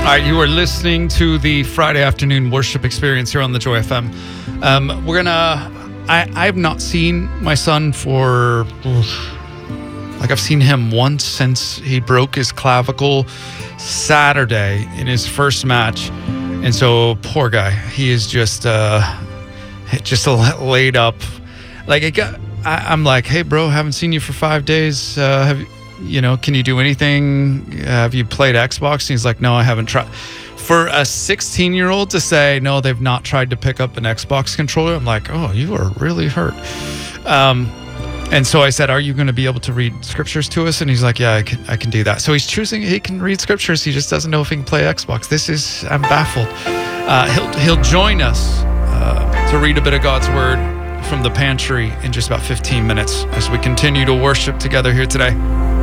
All right, you are listening to the Friday afternoon worship experience here on the Joy FM. I've not seen my son for, I've seen him once since he broke his clavicle Saturday in his first match. And so, poor guy, he is just laid up. I'm like, hey, bro, haven't seen you for 5 days. Can you do anything? Have you played Xbox? And he's like, no, I haven't tried. For a 16-year-old to say, no, they've not tried to pick up an Xbox controller, I'm like, oh, you are really hurt. And so I said, are you going to be able to read scriptures to us? And he's like, yeah, I can do that. So he's choosing, he can read scriptures. He just doesn't know if he can play Xbox. I'm baffled. He'll join us to read a bit of God's word from the pantry in just about 15 minutes as we continue to worship together here today.